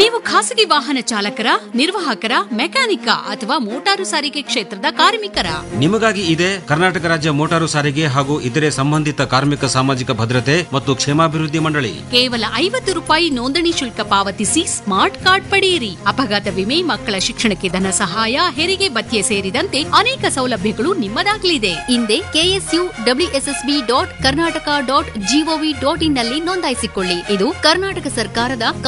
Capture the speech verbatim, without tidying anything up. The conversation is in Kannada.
ನೀವು ಖಾಸಗಿ ವಾಹನ ಚಾಲಕರ, ನಿರ್ವಾಹಕರ, ಮೆಕ್ಯಾನಿಕ ಅಥವಾ ಮೋಟಾರು ಸಾರಿಗೆ ಕ್ಷೇತ್ರದ ಕಾರ್ಮಿಕರ? ನಿಮಗಾಗಿ ಇದೆ ಕರ್ನಾಟಕ ರಾಜ್ಯ ಮೋಟಾರು ಸಾರಿಗೆ ಹಾಗೂ ಇತರೆ ಸಂಬಂಧಿತ ಕಾರ್ಮಿಕ ಸಾಮಾಜಿಕ ಭದ್ರತೆ ಮತ್ತು ಕ್ಷೇಮಾಭಿವೃದ್ಧಿ ಮಂಡಳಿ. ಕೇವಲ ಐವತ್ತು ರೂಪಾಯಿ ನೋಂದಣಿ ಶುಲ್ಕ ಪಾವತಿಸಿ ಸ್ಮಾರ್ಟ್ ಕಾರ್ಡ್ ಪಡೆಯಿರಿ. ಅಪಘಾತ ವಿಮೆ, ಮಕ್ಕಳ ಶಿಕ್ಷಣಕ್ಕೆ ಧನ ಸಹಾಯ, ಹೆರಿಗೆ ಭತ್ಯೆ ಸೇರಿದಂತೆ ಅನೇಕ ಸೌಲಭ್ಯಗಳು ನಿಮ್ಮದಾಗಲಿದೆ. ಹಿಂದೆ KSU WSSB dot Karnataka dot gov dot in ನಲ್ಲಿ ನೋಂದಾಯಿಸಿಕೊಳ್ಳಿ. ಇದು ಕರ್ನಾಟಕ ಸರ್ಕಾರದ